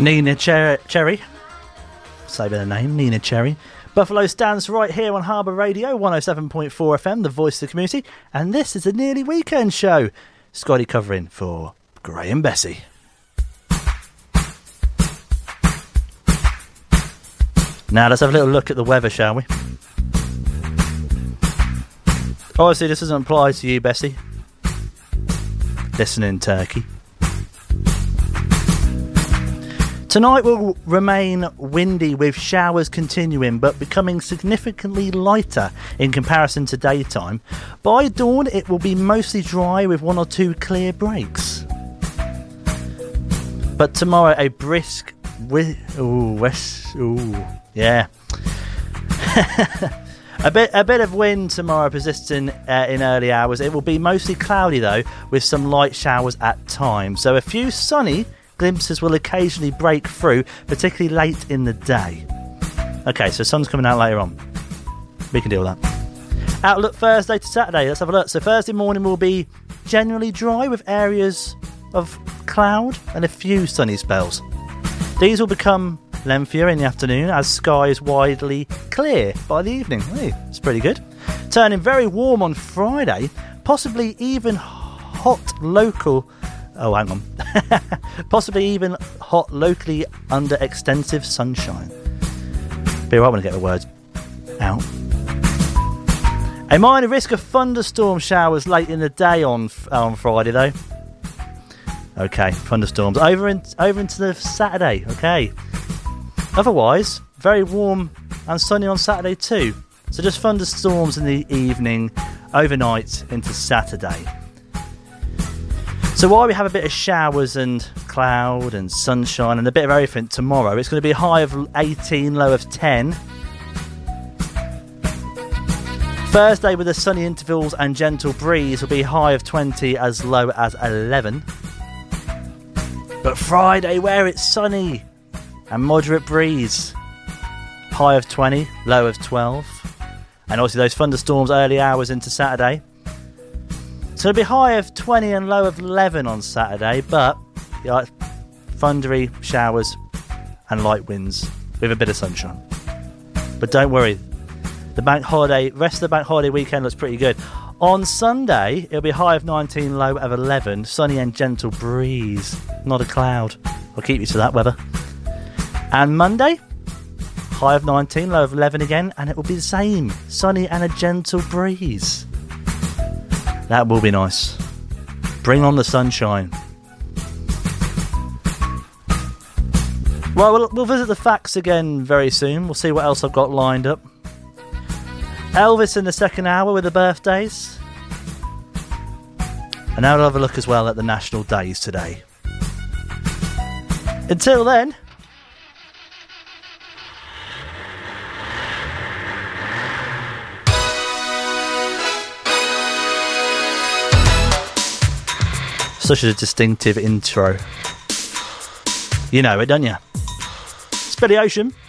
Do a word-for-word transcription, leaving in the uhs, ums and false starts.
Nina Cher- Cherry. Say by the name, Nina Cherry. Buffalo stands right here on Harbour Radio, one oh seven point four F M, the voice of the community. And this is the Nearly Weekend Show. Scotty covering for Graham Bessie. Now let's have a little look at the weather, shall we? Obviously this doesn't apply to you, Bessie. Listening in Turkey. Tonight will remain windy with showers continuing but becoming significantly lighter in comparison to daytime. By dawn it will be mostly dry with one or two clear breaks. But tomorrow a brisk wi- ooh, west ooh, yeah. a bit a bit of wind tomorrow persisting uh, in early hours. It will be mostly cloudy though with some light showers at times. So a few sunny glimpses will occasionally break through, particularly late in the day. Okay, so sun's coming out later on. We can deal with that. Outlook Thursday to Saturday. Let's have a look. So Thursday morning will be generally dry with areas of cloud and a few sunny spells. These will become lengthier in the afternoon as sky is widely clear by the evening. Hey, it's pretty good. Turning very warm on Friday, possibly even hot local Oh, hang on. Possibly even hot locally under extensive sunshine. Be right when I get the words out. A minor risk of thunderstorm showers late in the day on on Friday, though. Okay, thunderstorms over in, over into the Saturday. Okay. Otherwise, very warm and sunny on Saturday too. So just thunderstorms in the evening, overnight into Saturday. So while we have a bit of showers and cloud and sunshine and a bit of everything tomorrow, it's going to be a high of eighteen, low of ten. Thursday with the sunny intervals and gentle breeze will be high of twenty as low as eleven. But Friday, where it's sunny and moderate breeze, high of twenty, low of twelve. And also those thunderstorms early hours into Saturday. So it'll be high of twenty and low of eleven on Saturday, but yeah, thundery showers and light winds with a bit of sunshine. But don't worry, the bank holiday, rest of the bank holiday weekend looks pretty good. On Sunday, it'll be high of nineteen, low of eleven, sunny and gentle breeze, not a cloud. I'll keep you to that weather. And Monday, high of nineteen, low of eleven again, and it will be the same, sunny and a gentle breeze. That will be nice. Bring on the sunshine. Well, well, we'll visit the facts again very soon. We'll see what else I've got lined up. Elvis in the second hour with the birthdays. And now we'll have a look as well at the national days today. Until then... Such a distinctive intro. You know it, don't you? It's Billy Ocean.